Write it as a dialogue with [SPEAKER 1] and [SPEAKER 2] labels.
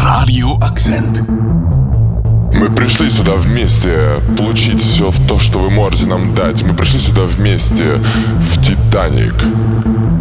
[SPEAKER 1] Radio Акцент.
[SPEAKER 2] Мы пришли сюда вместе получить все то, что вы можете нам дать. Мы пришли сюда вместе в Титаник.